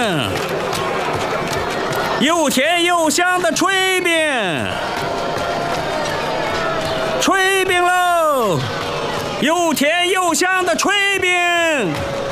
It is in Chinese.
又甜又香的炊饼，炊饼喽！又甜又香的炊饼。